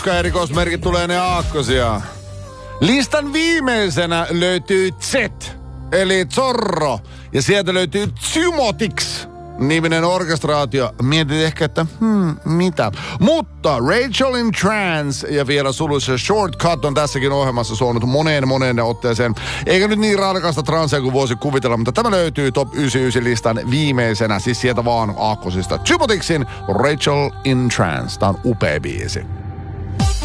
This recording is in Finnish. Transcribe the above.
erikoismerkit tulee ne aakkosia. Listan viimeisenä löytyy Z, eli Zorro. Ja sieltä löytyy Zymotix niminen orkestraatio. Mietit ehkä, että mitä? Mutta Rachel in Trance ja vielä suluissa Shortcut on tässäkin ohjelmassa suonut moneen otteeseen. Eikä nyt niin radikasta transea kuin voisi kuvitella, mutta tämä löytyy Top 99 listan viimeisenä, siis sieltä vaan aakkosista. Zymotixin Rachel in Trance. Tää on upea biisi.